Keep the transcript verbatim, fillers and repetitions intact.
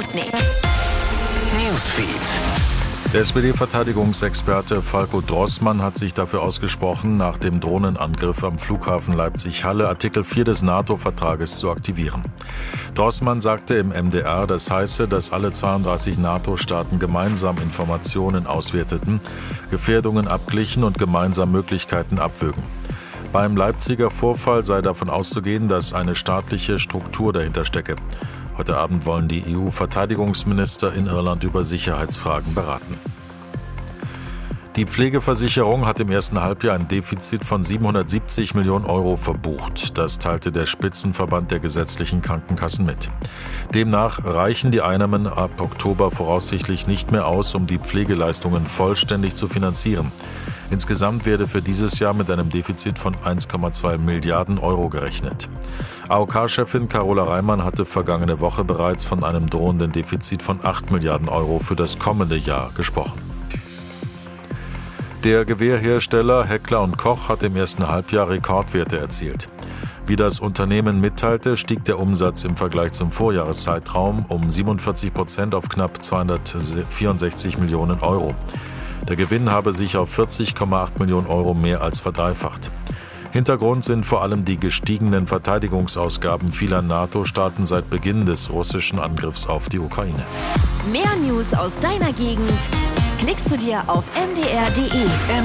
Sputnik. Newsfeed. Der S P D-Verteidigungsexperte Falko Droßmann hat sich dafür ausgesprochen, nach dem Drohnenangriff am Flughafen Leipzig-Halle Artikel vier des NATO-Vertrages zu aktivieren. Droßmann sagte im M D R, das heiße, dass alle zweiunddreißig NATO-Staaten gemeinsam Informationen auswerteten, Gefährdungen abglichen und gemeinsam Möglichkeiten abwägen. Beim Leipziger Vorfall sei davon auszugehen, dass eine staatliche Struktur dahinter stecke. Heute Abend wollen die E U-Verteidigungsminister in Irland über Sicherheitsfragen beraten. Die Pflegeversicherung hat im ersten Halbjahr ein Defizit von siebenhundertsiebzig Millionen Euro verbucht. Das teilte der Spitzenverband der gesetzlichen Krankenkassen mit. Demnach reichen die Einnahmen ab Oktober voraussichtlich nicht mehr aus, um die Pflegeleistungen vollständig zu finanzieren. Insgesamt werde für dieses Jahr mit einem Defizit von eins Komma zwei Milliarden Euro gerechnet. A O K-Chefin Carola Reimann hatte vergangene Woche bereits von einem drohenden Defizit von acht Milliarden Euro für das kommende Jahr gesprochen. Der Gewehrhersteller Heckler und Koch hat im ersten Halbjahr Rekordwerte erzielt. Wie das Unternehmen mitteilte, stieg der Umsatz im Vergleich zum Vorjahreszeitraum um siebenundvierzig Prozent auf knapp zweihundertvierundsechzig Millionen Euro. Der Gewinn habe sich auf vierzig Komma acht Millionen Euro mehr als verdreifacht. Hintergrund sind vor allem die gestiegenen Verteidigungsausgaben vieler NATO-Staaten seit Beginn des russischen Angriffs auf die Ukraine. Mehr News aus deiner Gegend klickst du dir auf m d r punkt d e.